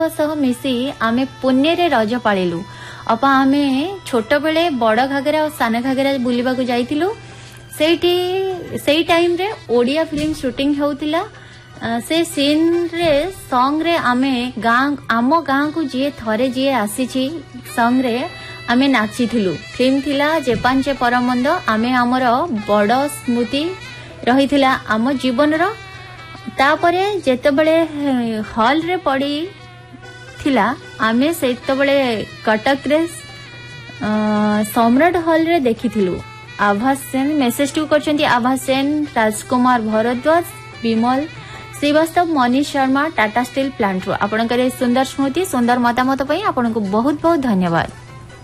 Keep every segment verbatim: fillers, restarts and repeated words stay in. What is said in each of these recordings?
सह मिसी आमे पुण्य रे रज पालिलु अपा आमे छोट बेले बड़ घागरा और सान घागरा बुलिबा को जाइतिलु सेठी सेई टाइम रे ओडिया फिल्म शूटिंग होउतिला से सीन रे सॉन्ग रे आमे गां आमो गां को जे थरे जे आसीची सॉन्ग रे आमे नाचिथिलु फिल्म थिला जेपान जे परमंद आमे हमर बड़ स्मृति रहिथिला आम जीवन रो तापरे जेतेबेले हॉल रे पड़ी थिला आमे सेतेबेले कटक रे सम्राट हॉल रे देखिथिलु आभा Sen message to करचंती Abha Sen Rajkumar Bharadwaj Vimal Srivastava Manish Sharma Tata steel plant रो आपनकर सुंदर स्मृति सुंदर मतामत पई आपनको बहुत बहुत धन्यवाद।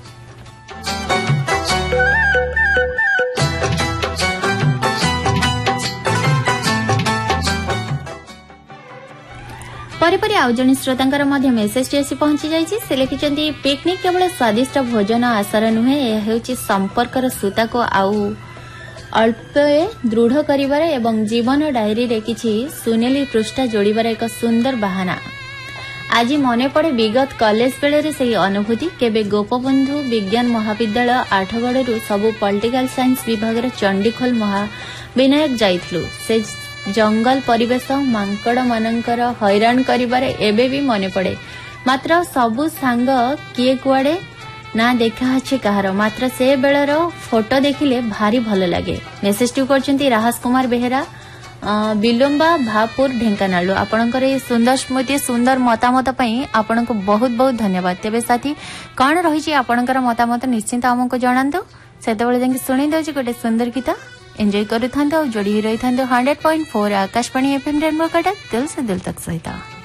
परे परे आउ जन श्रोतांकर मध्य मेसेज टी आसी पहुंची जाइछि से लिखिचंती पिकनिक केवल स्वादिष्ट भोजन आसार नुहे यह हेउछि संपर्कर सूता को आउ अल्प दृढ़ करिवार एवं जीवन डायरी रे किछि सुनेली पृष्ठा जोड़िबार एक सुंदर बहाना। आज मने पड़े विगत कॉलेज बेले रे सही अनुभूति केबे गोपबंधु विज्ञान महाविद्यालय आठगड़रू सबु पॉलिटिकल साइंस विभाग रे चंडीखोल महाविनायक जाइथलु से जंगल परिवेश मांकड़ मानकर हैरान करिबारे एबे भी मने पड़े मात्र सबु सांग किए कुआडे ना देखा अछि कहार मात्र से बेलर फोटो देखिले भारी भल लागे। मेसेज टू करचंती राहस कुमार बेहेरा बिलंबा भापुर ढेंकानालु आपनकर ए सुंदर स्मृति सुंदर मतामत पई आपनको बहुत बहुत धन्यवाद। तेबे साथी कौन रही आपनकर मतामत निश्चिंत हमको जणांतु सेतेबेले जाके सुनी दउची गोटे सुंदर गीत एंजॉय करू था जोड़ी रही था hundred point four Akashvani FM rainbow Cuttack दिल से दिल तक सहित।